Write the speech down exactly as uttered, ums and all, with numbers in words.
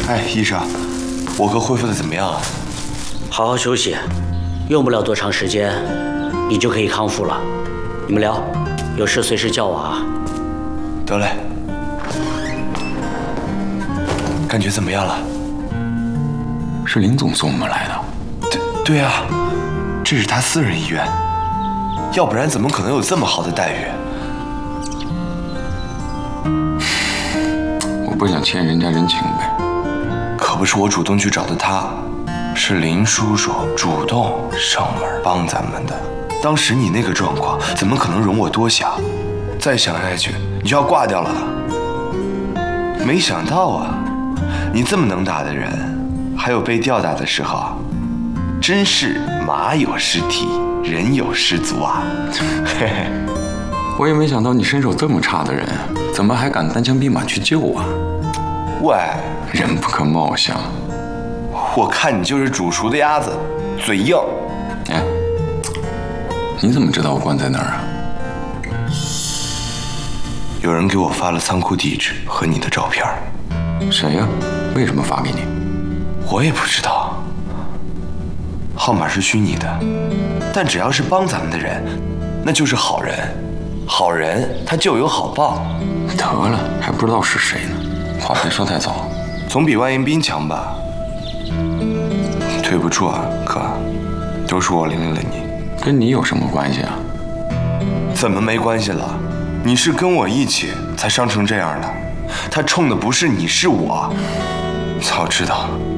哎，医生，我哥恢复的怎么样啊？ 好好休息，用不了多长时间，你就可以康复了。你们聊，有事随时叫我啊。 得嘞。感觉怎么样了？ 是林总送我们来的。 对对啊，这是他私人医院，要不然怎么可能有这么好的待遇？ 我不想欠人家人情呗。 可不是我主动去找的他，是林叔叔主动上门帮咱们的。当时你那个状况，怎么可能容我多想？再想下去，你就要挂掉了。没想到啊，你这么能打的人，还有被吊打的时候，真是马有失蹄，人有失足啊！嘿嘿， 我也没想到你身手这么差的人，怎么还敢单枪匹马去救啊？ 喂， 人不可貌相。 我看你就是煮熟的鸭子，嘴硬。 哎，你怎么知道我关在哪儿啊？ 有人给我发了仓库地址和你的照片。 谁呀？为什么发给你？ 我也不知道，号码是虚拟的，但只要是帮咱们的人，那就是好人。好人他就有好报。 得了，还不知道是谁呢，话别说太早。 总比万迎宾强吧？对不住啊，哥，都是我连累了你。 跟你有什么关系啊？ 怎么没关系了？你是跟我一起才伤成这样的，他冲的不是你，是我。早知道